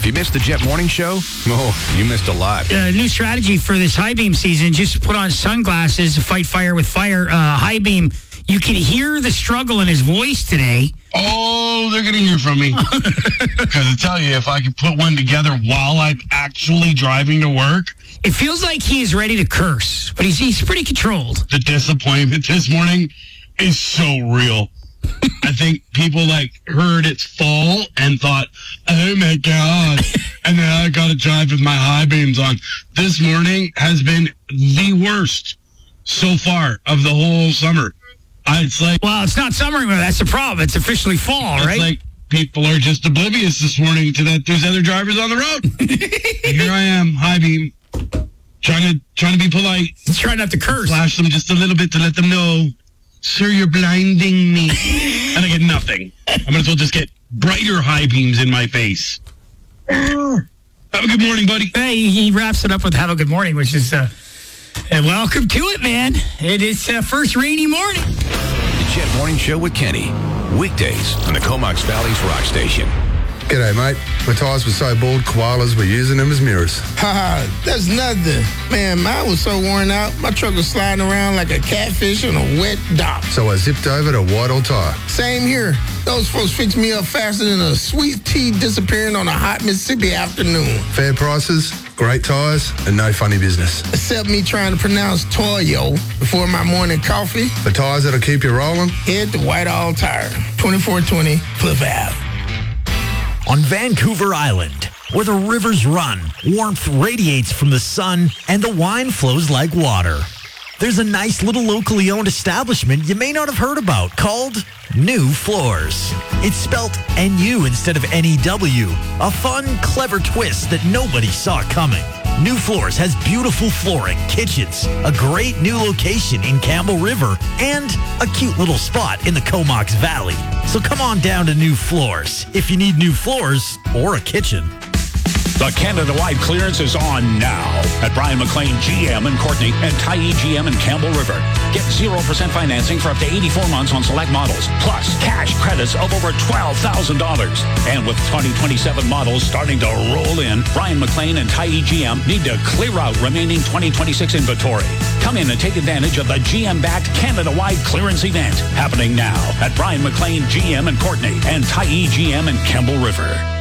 you missed the Jet Morning Show? Oh, you missed a lot. New strategy for this high beam season, just put on sunglasses to fight fire with fire. High beam, you can hear the struggle in his voice today. Oh, they're going to hear from me. Because I tell you, if I could put one together while I'm actually driving to work. It feels like he is ready to curse, but he's pretty controlled. The disappointment this morning is so real. I think people heard its fall and thought, oh my God. And then I got to drive with my high beams on. This morning has been the worst so far of the whole summer. Well, it's not summer anymore. That's the problem. It's officially fall, right? It's like people are just oblivious this morning to that there's other drivers on the road. And here I am, high beam, trying to be polite. Try not to curse. Flash them just a little bit to let them know, sir, you're blinding me. And I get nothing. I might as well just get brighter high beams in my face. Have a good morning, buddy. Hey, he wraps it up with have a good morning, which is, and welcome to it, man. It is first rainy morning. The Jet Morning Show with Kenny. Weekdays on the Comox Valley's Rock Station. G'day, mate. My tyres were so bald, koalas were using them as mirrors. That's nothing. Man, mine was so worn out, my truck was sliding around like a catfish on a wet dock. So I zipped over to Whitehall Tyre. Same here. Those folks fixed me up faster than a sweet tea disappearing on a hot Mississippi afternoon. Fair prices, great tyres, and no funny business. Except me trying to pronounce Toyo before my morning coffee. For tyres that'll keep you rolling, Head to Whitehall Tire, 2420 Cliff Ave. On Vancouver Island, where the rivers run, warmth radiates from the sun, and the wine flows like water, there's a nice little locally owned establishment you may not have heard about called New Floors. It's spelt N-U instead of N-E-W, a fun, clever twist that nobody saw coming. New Floors has beautiful flooring, kitchens, a great new location in Campbell River, and a cute little spot in the Comox Valley. So come on down to New Floors if you need new floors or a kitchen. The Canada-wide clearance is on now at Brian McLean GM in Courtney and Tyee GM in Campbell River. Get 0% financing for up to 84 months on select models, plus cash credits of over $12,000. And with 2027 models starting to roll in, Brian McLean and Tyee GM need to clear out remaining 2026 inventory. Come in and take advantage of the GM-backed Canada-wide clearance event happening now at Brian McLean GM in Courtney and Tyee GM in Campbell River.